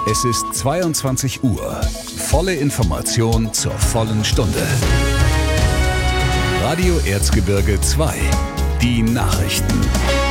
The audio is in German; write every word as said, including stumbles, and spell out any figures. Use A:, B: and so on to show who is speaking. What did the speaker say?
A: Es ist zweiundzwanzig Uhr. Volle Information zur vollen Stunde. Radio Erzgebirge zwei. Die Nachrichten.